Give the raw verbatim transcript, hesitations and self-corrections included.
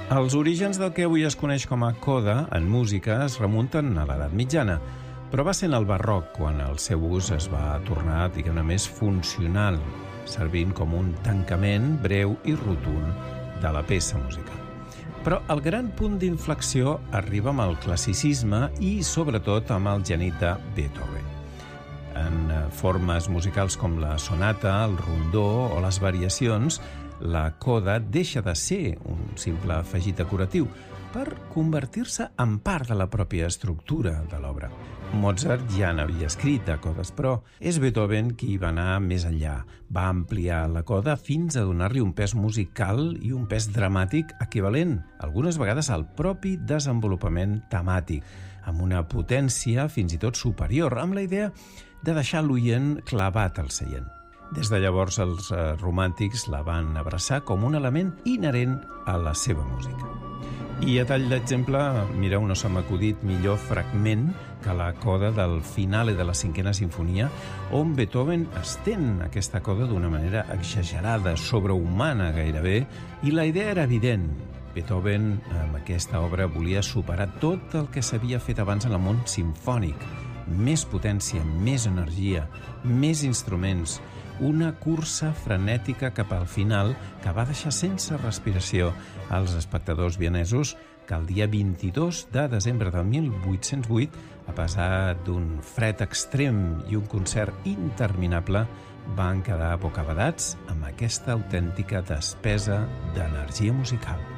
Els orígens del que avui es coneix com a coda en música es remunten a l'edat mitjana, però va ser en el barroc quan el seu ús es va tornar, diguem-ne, més funcional, servint com un tancament breu i rotund de la peça musical. Però el gran punt d'inflexió arriba amb el classicisme i, sobretot, amb el genit de Beethoven. En formes musicals com la sonata, el rondó o les variacions, la coda deixa de ser un simple afegit decoratiu per convertir-se en part de la pròpia estructura de l'obra. Mozart ja n'havia escrit de codes, però és Beethoven qui va anar més enllà. Va ampliar la coda fins a donar-li un pes musical i un pes dramàtic equivalent, algunes vegades al propi desenvolupament temàtic, amb una potència fins i tot superior, amb la idea de deixar l'oient clavat al seient. Des de llavors els romàntics la van abraçar com un element inherent a la seva música. I a tall d'exemple, mireu, no se m'ha acudit millor fragment que la coda del finale de la cinquena sinfonia, on Beethoven estén aquesta coda d'una manera exagerada, sobrehumana gairebé, i la idea era evident. Beethoven, amb aquesta obra, volia superar tot el que s'havia fet abans en el món simfònic. Més potència, més energia, més instruments, una cursa frenètica cap al final que va deixar sense respiració als espectadors vienesos que el dia vint-i-dos de desembre de mil vuit-cents vuit, a pesar d'un fred extrem i un concert interminable, van quedar bocabadats amb aquesta autèntica despesa d'energia musical.